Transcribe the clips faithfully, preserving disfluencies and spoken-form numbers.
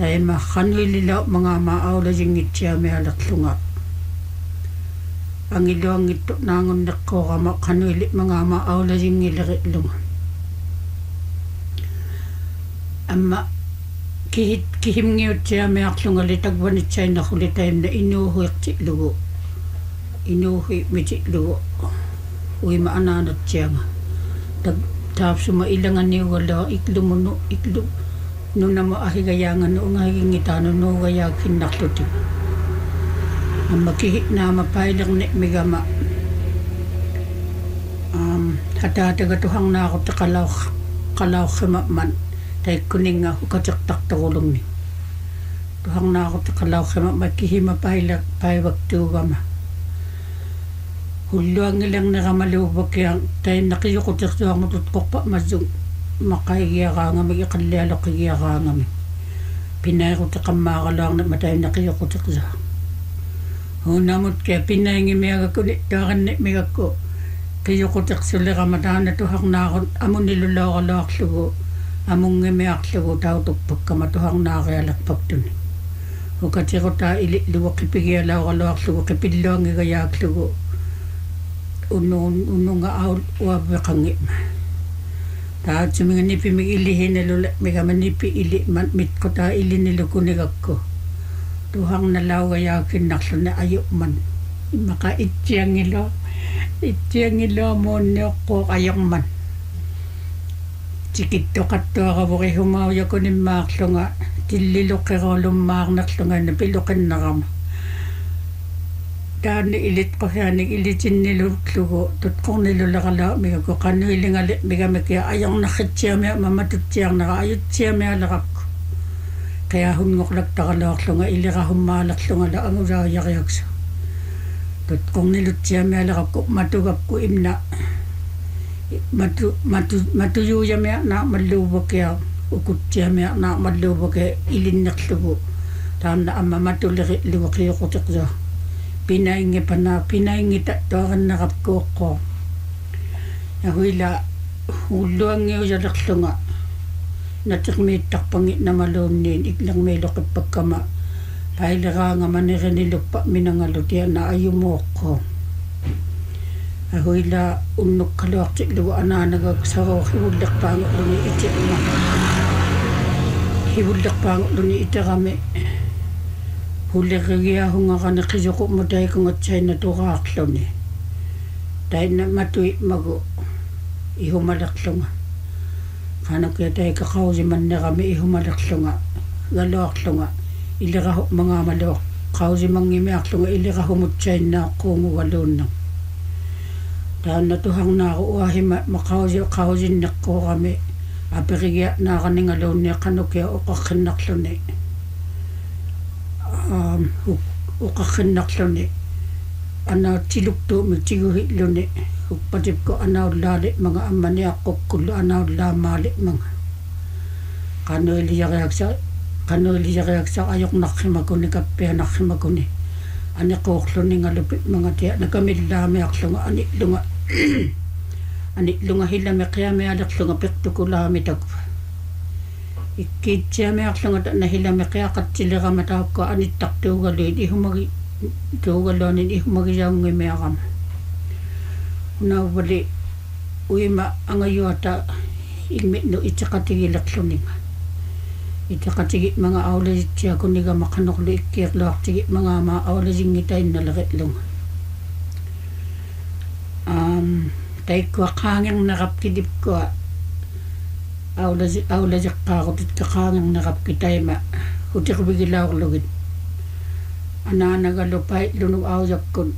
tai ma khanuilila mga maaula jingitsia me alatlunga angilong ito nangon nakko kama khanuili mga maaula jingilarilunga amma kihit kihimngiut siya me aklunga litagwanit siya na kulitayim na inuhi lugo inuhi miti lugo uwi maananat siya nga tag tapos mailangan niya wala iklo mo no iklo no na maahigayangan no nga hingitano no gaya kinakluti ang makihit na mapailang ni migama um, hatataga-tuhang na ako takalaw kalaw khimaman tay kuning nga hukatsak tulong ni tuhang na ako takalaw khimaman makihima pailak paiwag tuwama Huluang ilang nakamalubag kaya tayo nakiyukot sa ang matutkok pa masung makaigiya ka nga may ikalala kigiya ka nga may pinay ko sa kamakalang na matay nakiyukot sa hunamot kaya pinay nga may agak dakan na may ako kiyukot sa sila ka matahan na tuhang na ako among nilulaw ka lak sugo among nga may aksugo tao tukpag ka matuhang na kaya lakpag dun hukati ko ta ililuwa kipigiya law ka lak sugo kipidlo nga kaya aksugo unong unong nga aul wabe kangi ta suminga nipi mi ilihin na lula mi ka manipi ili man mit ko ta ili nilo kunigak ko tuhang nalaw kaya kinakso na ayo man maka itiyang ilo itiyang ilo mo niyo ko kayong man chikito kato ka buki humawya ko ni makso nga tililo kero lumak nakso nga napilokin na kama daan ilit ko siya, nag-ilitin nilulugo, tutkong nilulakala, may ko kanuiling alit, may kami kaya ayang nakit siya, may mamatut siya, nakaayot siya, may alakap ko. Kaya hunngok nagtakalak so nga, ilika humalak so nga, laang urayak-yak so. Tutkong nilut siya, may alakap ko, matugap ko imna. Matu, matu, matuyo siya, may na malubog kaya, ukot siya, may na malubog kaya, ilinak sugo. Taan na ama matulik, luwak siya ko so. Pinaingi pa na, pinaingi tatoran na kapko ko. Nahuila, huluang ngayon sa lakso nga. Natik may takpangit na malunin, iklang may lokit pagkama. Pailaka nga manirinilok pa minangalot yan na ayumo ko. Nahuila, unok kalawak sikluwa na nagagsaro, hiwulak pangot doon ni iti na. Hiwulak pangot doon ni iti kami. Huli kaya ako nga kanakiyo ko mo dahil kung at siya'y natukaklo ni. Dahil na matuwi mago, ihumalaklo nga. Kanak kaya dahil kakawsi man na kami ihumalaklo nga. Galaklo nga, ilika mga malok. Kawsi mangimaklo nga, ilika humot siya'y na kung walon na. Dahil natuhang na ako, uwahi makawsi kawsi na ko kami. Apirigya na kaningalon niya, kanok kaya o kakinaklo ni. Um, ukakinak ni ana tiluk to mitiguhit lo ni upatip ko ana lali mga amani ako kulo ana lamali mga kano iliyak sa kano iliyak sa ayok nakimaguni kape nakimaguni ani ko klo ni ngalupit mga tiya nakamilami ako nga ani lunga ani lunga hilami kaya may alak lunga pekto ko lami tagpa ikitya me aklang at nahilami kaya katsila ka matawag ko anit takto galid ihumagi tugalonin ihumagi jam ngi me akam na wali uy ma angayo ata igme no itakatigil akluning itakatigi mga awla siya kuniga makanok lo ikir lo aktigi mga ma awla jingitay na lakit long um tay ko kangang nakapkidip ko awla awla jakka ko tit kakangang nakap kitay ma uti ko bigilaw lugit ana nagalupay lunong awjak kun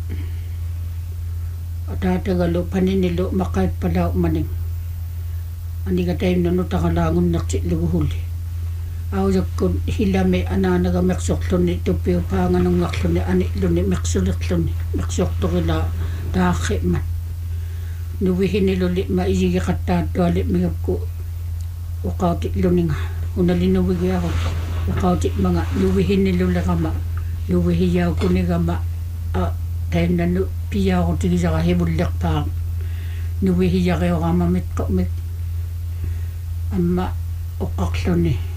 atatagalo paninilo makay palaw maning ani katay nanu takalangon naksit luguhuli awjak kun hilame ana nagameksok tuni tupi upangan ng maksoni ani luni meksulik tuni meksok to kila takhi man nuwihin niluli maisigi katato alit mingap ko ukautit luning unalinuwigi ako ukautit mga nuwihin nilula kama nuwihiyaw ko ni kama tayo na piyaw ko tigi sa kahibulak pa nuwihiya kayo kama mit ko mit ama ukaklo ni